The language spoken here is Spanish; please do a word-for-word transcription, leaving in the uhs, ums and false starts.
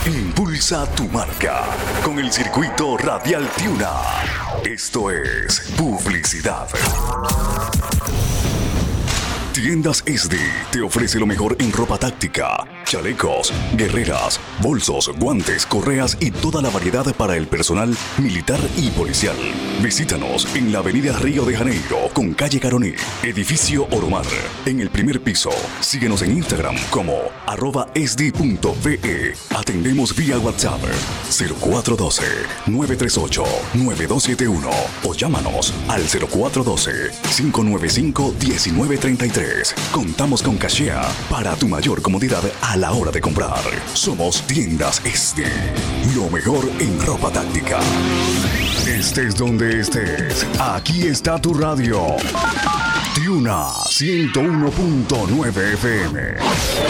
Impulsa tu marca con el circuito radial Tiuna. Esto es publicidad. Tiendas S D te ofrece lo mejor en ropa táctica, chalecos, guerreras, bolsos, guantes, correas y toda la variedad para el personal militar y policial. Visítanos en la avenida Río de Janeiro con calle Caroní, edificio Oromar, en el primer piso. Síguenos en Instagram como arroba sd.ve. Atendemos vía WhatsApp cero cuatro uno dos, nueve tres ocho, nueve dos siete uno o llámanos al cero cuatro uno dos, cinco nueve cinco, uno nueve tres tres. Contamos con cachea para tu mayor comodidad a la hora de comprar. Somos Tiendas S D, lo mejor en ropa táctica. Estés donde estés, aquí está tu radio. Tiuna ciento uno punto nueve F M.